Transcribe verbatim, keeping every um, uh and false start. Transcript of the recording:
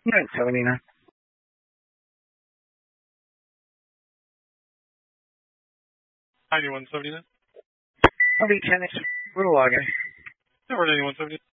nine seventy-nine. ninety-one seventy-nine. I'll be ten. We're logging. Number ninety-one seventy-nine.